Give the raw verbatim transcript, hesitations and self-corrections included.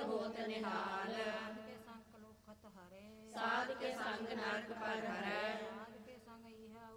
ਹੋਤ ਨਿਹਾਲ। ਸਾਧ ਕੇ ਸੰਗ ਲੋਕਤ ਹਰੇ, ਸਾਧ ਕੇ ਸੰਗ ਨਰਕ ਪਰ ਹਰੈ।